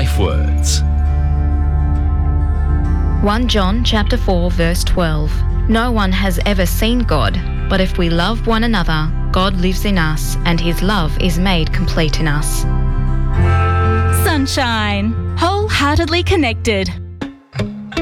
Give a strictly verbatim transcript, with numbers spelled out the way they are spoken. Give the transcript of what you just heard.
Life Words. First John chapter four verse twelve. No one has ever seen God, but if we love one another, God lives in us and his love is made complete in us. Sunshine, wholeheartedly connected.